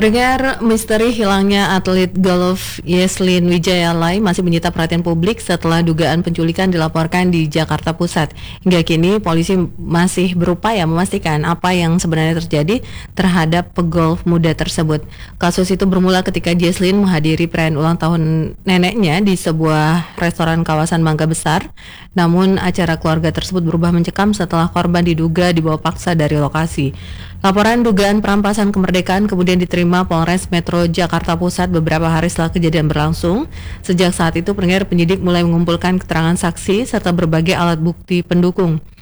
Pendengar, misteri hilangnya atlet golf Yeslin Wijayalai masih menyita perhatian publik setelah dugaan penculikan dilaporkan di Jakarta Pusat. Hingga kini polisi masih berupaya memastikan apa yang sebenarnya terjadi terhadap pegolf muda tersebut. Kasus itu bermula ketika Yeslin menghadiri perayaan ulang tahun neneknya di sebuah restoran kawasan Mangga Besar. Namun acara keluarga tersebut berubah mencekam setelah korban diduga dibawa paksa dari lokasi. Laporan dugaan perampasan kemerdekaan kemudian diterima Polres Metro Jakarta Pusat beberapa hari setelah kejadian berlangsung. Sejak saat itu, penyidik mulai mengumpulkan keterangan saksi serta berbagai alat bukti pendukung.